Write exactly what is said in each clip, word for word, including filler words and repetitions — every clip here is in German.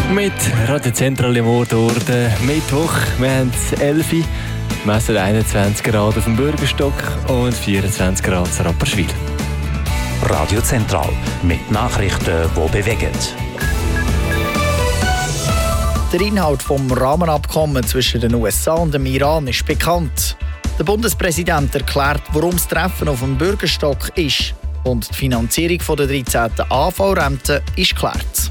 Mit Radio Zentral im Ort Mittwoch. Wir haben es elf Uhr, messen einundzwanzig Grad auf dem Bürgerstock und vierundzwanzig Grad in Rapperswil. Radio Zentral mit Nachrichten, die bewegen. Der Inhalt des Rahmenabkommens zwischen den U S A und dem Iran ist bekannt. Der Bundespräsident erklärt, warum das Treffen auf dem Bürgerstock ist. Und die Finanzierung der dreizehnten A V-Rente ist geklärt.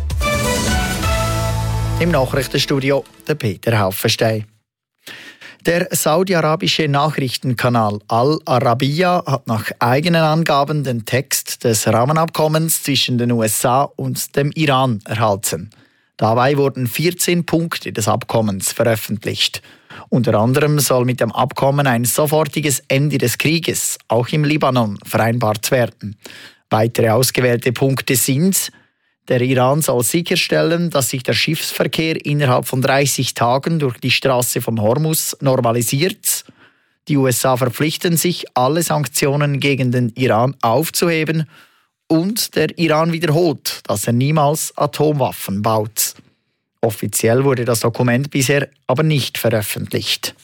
Im Nachrichtenstudio der Peter Haufenstein. Der saudi-arabische Nachrichtenkanal Al Arabiya hat nach eigenen Angaben den Text des Rahmenabkommens zwischen den U S A und dem Iran erhalten. Dabei wurden vierzehn Punkte des Abkommens veröffentlicht. Unter anderem soll mit dem Abkommen ein sofortiges Ende des Krieges, auch im Libanon, vereinbart werden. Weitere ausgewählte Punkte sind: Der Iran soll sicherstellen, dass sich der Schiffsverkehr innerhalb von dreißig Tagen durch die Straße von Hormuz normalisiert. Die U S A verpflichten sich, alle Sanktionen gegen den Iran aufzuheben. Und der Iran wiederholt, dass er niemals Atomwaffen baut. Offiziell wurde das Dokument bisher aber nicht veröffentlicht.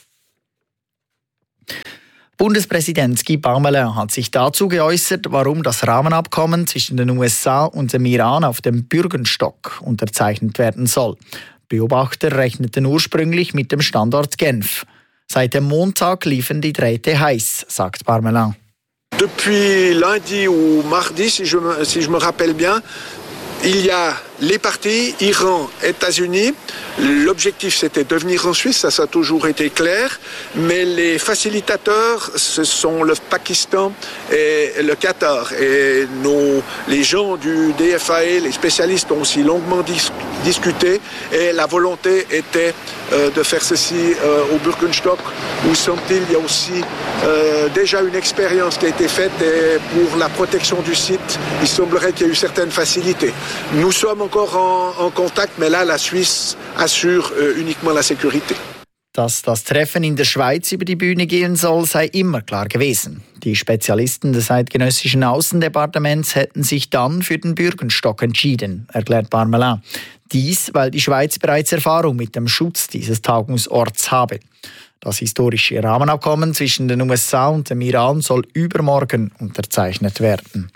Bundespräsident Guy Parmelin hat sich dazu geäußert, warum das Rahmenabkommen zwischen den U S A und dem Iran auf dem Bürgenstock unterzeichnet werden soll. Beobachter rechneten ursprünglich mit dem Standort Genf. Seit dem Montag liefen die Drähte heiß, sagt Parmelin. Depuis lundi ou mardi, si je me, si je me rappelle bien, il y a les parties Iran, États-Unis. L'objectif, c'était de venir en Suisse, ça, ça a toujours été clair. Mais les facilitateurs, ce sont le Pakistan et le Qatar. Et nos, les gens du D F A E, les spécialistes ont aussi longuement dis- discuté. Et la volonté était euh, de faire ceci euh, au Bürgenstock, où semble-t-il, il y a aussi euh, déjà une expérience qui a été faite. Et pour la protection du site, il semblerait qu'il y ait eu certaines facilités. Nous sommes encore en, en contact, mais là, la Suisse assure euh, uniquement la sécurité. Dass das Treffen in der Schweiz über die Bühne gehen soll, sei immer klar gewesen. Die Spezialisten des eidgenössischen Außendepartements hätten sich dann für den Bürgenstock entschieden, erklärt Parmelin. Dies, weil die Schweiz bereits Erfahrung mit dem Schutz dieses Tagungsorts habe. Das historische Rahmenabkommen zwischen den U S A und dem Iran soll übermorgen unterzeichnet werden.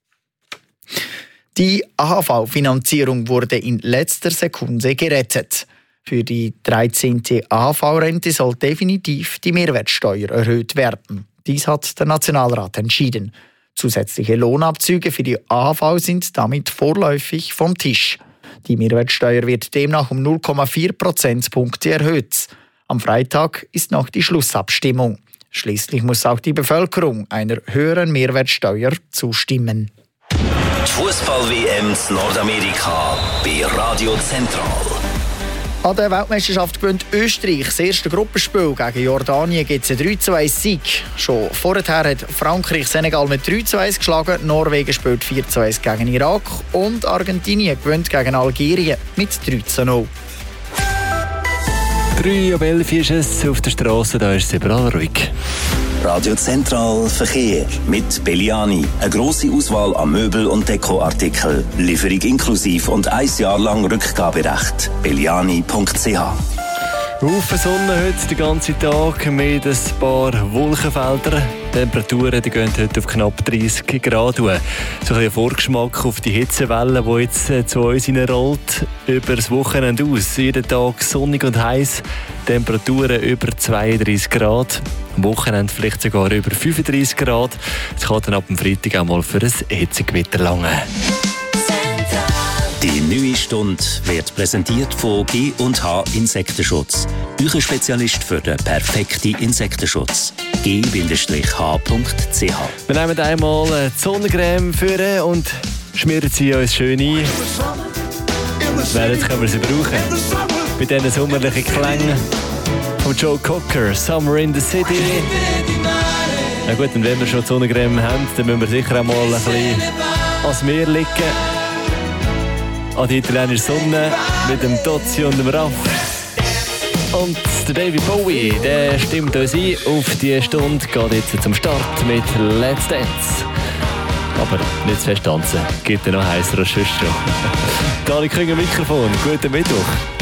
Die A H V-Finanzierung wurde in letzter Sekunde gerettet. Für die dreizehnte A H V-Rente soll definitiv die Mehrwertsteuer erhöht werden. Dies hat der Nationalrat entschieden. Zusätzliche Lohnabzüge für die A H V sind damit vorläufig vom Tisch. Die Mehrwertsteuer wird demnach um null Komma vier Prozentpunkte erhöht. Am Freitag ist noch die Schlussabstimmung. Schließlich muss auch die Bevölkerung einer höheren Mehrwertsteuer zustimmen. Die Fußball-W M in Nordamerika bei Radio Zentral. An der Weltmeisterschaft gewinnt Österreich das erste Gruppenspiel gegen Jordanien, gibt es einen drei zu eins Sieg. Schon vorher hat Frankreich Senegal mit drei zu eins geschlagen, Norwegen spielt vier zu eins gegen Irak und Argentinien gewinnt gegen Algerien mit drei zu null. drei ab elf ist es auf der Straße, da ist es überall ruhig. Radio Zentral Verkehr mit Belliani. Eine grosse Auswahl an Möbel- und Dekoartikeln. Lieferung inklusiv und ein Jahr lang Rückgaberecht. belliani punkt c h. Haufen Sonne heute den ganzen Tag mit ein paar Wolkenfeldern. Die Temperaturen die gehen heute auf knapp dreißig Grad. So ein bisschen Vorgeschmack auf die Hitzewelle, die jetzt zu uns rollt. Über das Wochenende aus. Jeden Tag sonnig und heiß. Temperaturen über zweiunddreißig Grad. Am Wochenende vielleicht sogar über fünfunddreißig Grad. Es kann dann ab dem Freitag auch mal für ein Hitzegewitter langen. Die neue Stunde wird präsentiert von G und H Insektenschutz. Euer Spezialist für den perfekten Insektenschutz. G H punkt c h. Wir nehmen einmal die Sonnencreme für und schmieren sie uns schön ein. Während können wir sie brauchen. Bei diesen sommerlichen Klängen von Joe Cocker, Summer in the City. Na gut, und wenn wir schon die Sonnencreme haben, dann müssen wir sicher auch mal ein bisschen ans Meer liegen. An die italienische Sonne mit dem Tozzi und dem Raff. Und der David Bowie, der stimmt uns ein auf die Stunde, geht jetzt zum Start mit Let's Dance. Aber nicht zu fest tanzen. Gibt ja noch heißer als sonst schon. Dani Künger, Mikrofon. Guten Mittwoch.